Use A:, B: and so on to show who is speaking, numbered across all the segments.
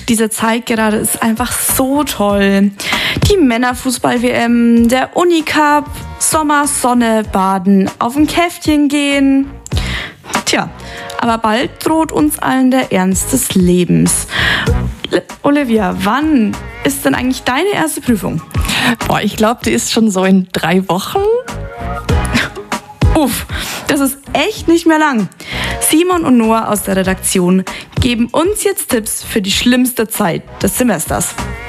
A: Diese Zeit gerade ist einfach so toll. Die Männerfußball-WM, der Unicup, Sommer, Sonne, Baden, auf ein Käffchen gehen. Tja, aber bald droht uns allen der Ernst des Lebens. Olivia, wann ist denn eigentlich deine erste Prüfung?
B: Ich glaube, die ist schon so in 3 Wochen.
A: Uff, das ist echt nicht mehr lang. Simon und Noah aus der Redaktion geben uns jetzt Tipps für die schlimmste Zeit des Semesters.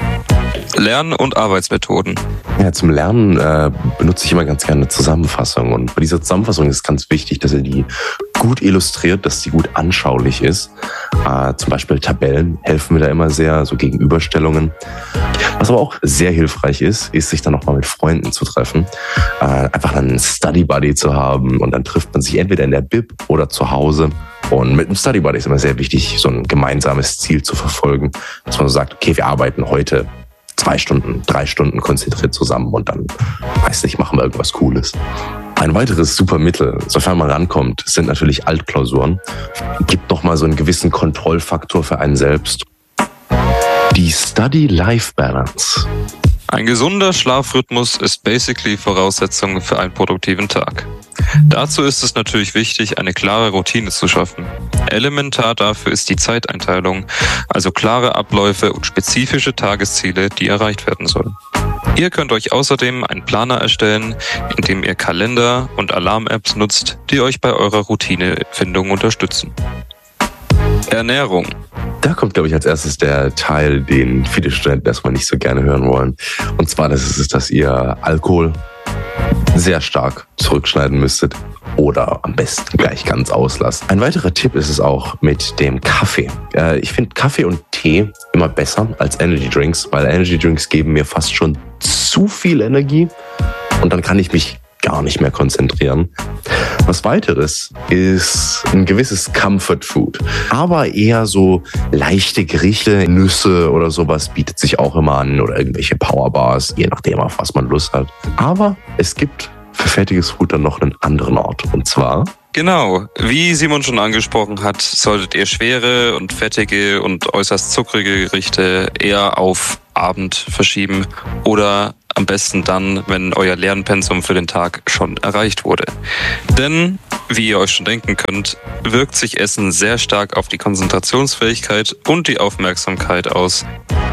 C: Lern- und Arbeitsmethoden.
D: Ja, zum Lernen benutze ich immer ganz gerne eine Zusammenfassung. Und bei dieser Zusammenfassung ist ganz wichtig, dass ihr die gut illustriert, dass sie gut anschaulich ist. Zum Beispiel Tabellen helfen mir da immer sehr, so Gegenüberstellungen. Was aber auch sehr hilfreich ist, sich dann nochmal mit Freunden zu treffen. Einfach einen Study Buddy zu haben und dann trifft man sich entweder in der Bib oder zu Hause. Und mit einem Study Buddy ist immer sehr wichtig, so ein gemeinsames Ziel zu verfolgen, dass man so sagt, okay, wir arbeiten heute 2 Stunden, 3 Stunden konzentriert zusammen und dann, weiß nicht, machen wir irgendwas Cooles. Ein weiteres super Mittel, sofern man rankommt, sind natürlich Altklausuren. Gibt noch mal so einen gewissen Kontrollfaktor für einen selbst. Die Study-Life-Balance.
C: Ein gesunder Schlafrhythmus ist basically Voraussetzung für einen produktiven Tag. Dazu ist es natürlich wichtig, eine klare Routine zu schaffen. Elementar dafür ist die Zeiteinteilung, also klare Abläufe und spezifische Tagesziele, die erreicht werden sollen. Ihr könnt euch außerdem einen Planer erstellen, in dem ihr Kalender und Alarm-Apps nutzt, die euch bei eurer Routinefindung unterstützen. Ernährung.
D: Da kommt, glaube ich, als erstes der Teil, den viele Studenten erstmal nicht so gerne hören wollen. Und zwar, das ist es, dass ihr Alkohol sehr stark zurückschneiden müsstet oder am besten gleich ganz auslasst. Ein weiterer Tipp ist es auch mit dem Kaffee. Ich finde Kaffee und Tee immer besser als Energy Drinks, weil Energy Drinks geben mir fast schon zu viel Energie und dann kann ich mich gar nicht mehr konzentrieren. Was weiteres ist ein gewisses Comfort Food, aber eher so leichte Gerichte, Nüsse oder sowas bietet sich auch immer an oder irgendwelche Powerbars, je nachdem, auf was man Lust hat. Aber es gibt für fettiges Food dann noch einen anderen Ort und zwar...
C: Genau, wie Simon schon angesprochen hat, solltet ihr schwere und fettige und äußerst zuckrige Gerichte eher auf Abend verschieben oder am besten dann, wenn euer Lernpensum für den Tag schon erreicht wurde. Denn, wie ihr euch schon denken könnt, wirkt sich Essen sehr stark auf die Konzentrationsfähigkeit und die Aufmerksamkeit aus.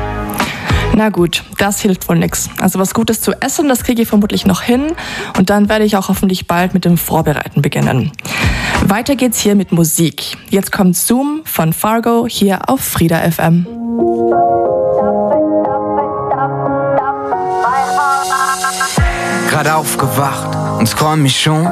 B: Na gut, das hilft wohl nix. Also was Gutes zu essen, das kriege ich vermutlich noch hin und dann werde ich auch hoffentlich bald mit dem Vorbereiten beginnen. Weiter geht's hier mit Musik. Jetzt kommt Zoom von Fargo hier auf Frida FM.
E: Gerade aufgewacht und scroll mich schon